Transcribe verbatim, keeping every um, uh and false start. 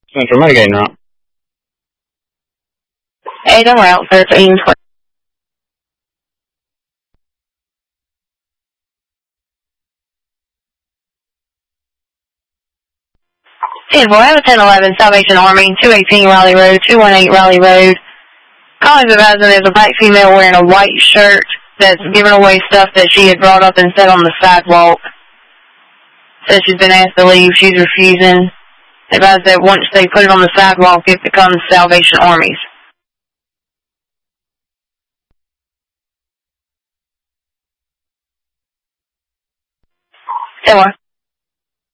Central Medicaid route. Adam Route thirteen twenty. ten four, have a ten eleven Salvation Army, two eighteen Raleigh Road, two eighteen Raleigh Road. Calling advising there's a black female wearing a white shirt that's giving away stuff that she had brought up and set on the sidewalk. Says she's been asked to leave, she's refusing. Advised that once they put it on the sidewalk, it becomes Salvation Armies. ten one.